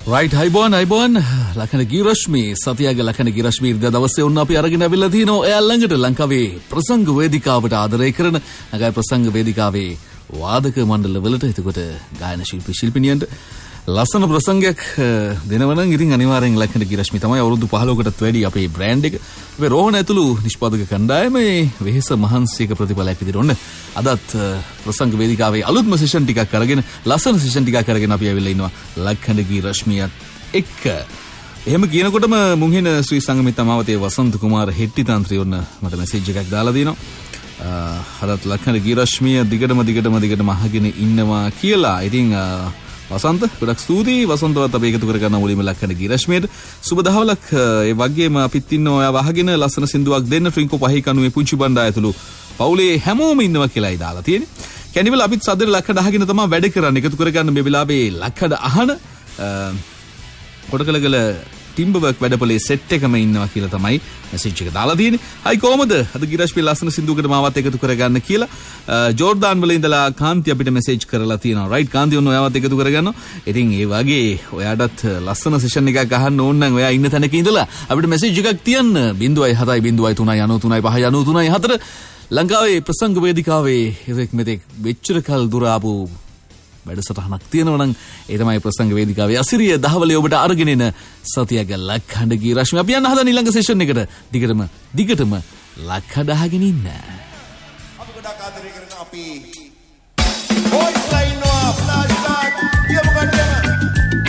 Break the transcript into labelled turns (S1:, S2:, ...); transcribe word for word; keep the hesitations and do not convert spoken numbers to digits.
S1: Right හයිබෝන් හයිබෝන් ලක්ෂණ ගීරශ්මී සතියගේ ලක්ෂණ ගීරශ්මී ඉරිදා දවසේ උන් අපි අරගෙන අවිල්ලා තිනවා එයා ළඟට ලංකාවේ ප්‍රසංග වේදිකාවට ආදරය කරන නගර ප්‍රසංග වේදිකාවේ වාදක මණ්ඩල වලට එතකොට ගායන ශිල්පී ශිල්පිනියන්ට ලස්සන ප්‍රසංගයක් දෙනවනම් ඉතින් අනිවාර්යෙන් ලක්ෂණ ගීරශ්මී තමයි අවුරුදු පහළොවකටත් වැඩි අපේ බ්‍රෑන්ඩ් එක අපේ රෝහණ ඇතුළු නිෂ්පාදක කණ්ඩායමේ වෙහෙස මහන්සියක ප්‍රතිඵලයක් විදිහට ඔන්න අදත් ප්‍රසංග වේදිකාවේ අලුත්ම සෙෂන් ටිකක් අරගෙන ලස්සන සෙෂන් ටිකක් අරගෙන අපි ඇවිල්ලා ඉන්නවා ලක්ෂණ ගීරශ්මියත් එක්ක. එහෙම කියනකොටම මුංහින ශ්‍රී සංගමිත අමාවතේ වසන්ත කුමාර හෙට්ටි තන්ත්‍රය ඔන්න මට මෙසේජ් එකක් දාලා දිනවා. අදත් ලක්ෂණ ගීරශ්මිය දිගටම දිගටම දිගටම අහගෙන ඉන්නවා කියලා. ඉතින් වසන්ත ගොඩක් ස්තුතියි වසන්තවත් අපි එකතු කරගන්න මුලින්ම ලක්ෂණ ගීරශ්මියට සුබ දහවලක්. ඒ වගේම අපිත් ඉන්නවා ඔයා වහගෙන ලස්සන සින්දුවක් දෙන්න ට්‍රින්කෝ පහේ කණුවේ පුංචි බණ්ඩා ඇතුළු පවුලේ හැමෝම ඉන්නවා කියලායි දාලා තියෙන්නේ. කැනිවල අපිත් සද්දේ ලක්ෂණ අහගෙන තමයි වැඩ කරන්නේ. එකතු කරගන්න මේ වෙලාවේ ලක්ෂණ අහන කොටකලගල ටිම්බර්වර්ක් වැඩපොලේ සෙට් එකම ඉන්නවා කියලා තමයි මෙසේජ් එක දාලා තියෙන්නේ. හයි කොහමද? අද ගිරශ්මී ලස්සන සින්දුවකට මාවත් එකතු කරගන්න කියලා ජෝර්ඩාන් වල ඉඳලා කාන්ති අපිට මෙසේජ් කරලා තියෙනවා. රයිට් කාන්ති ඔන්න ඔයාවත් එකතු කරගන්නවා. ඉතින් ඒ වගේ ඔයාටත් ලස්සන සෙෂන් එකක් අහන්න ඕන නම් ඔයා ඉන්න තැනක ඉඳලා අපිට මෙසේජ් එකක් තියන්න ज़ीरो सात ज़ीरो ज़ीरो तीन नौ तीन पाँच नौ तीन चार ලංකාවේ ප්‍රසංග වේදිකාවේ ඉරෙක් මෙතෙක් මෙච්චර කල් දුර ආපු වැඩසටහනක් තියෙනවා නම් ඒ තමයි ප්‍රසංග වේදිකාවේ අසිරිය දහවලේ ඔබට අරගෙන එන සතියක ලක්ෂණ ගීරශ්මී. අපි යන්න හදන ඊළඟ සෙෂන් එකට දිගටම දිගටම ලක්ෂණ අහගෙන ඉන්න.
S2: අපි ගොඩක් ආදරය කරන අපි වොයිස් ලයින් නවා ෆ්ලෑෂ් බෑක් කියමු කඩේම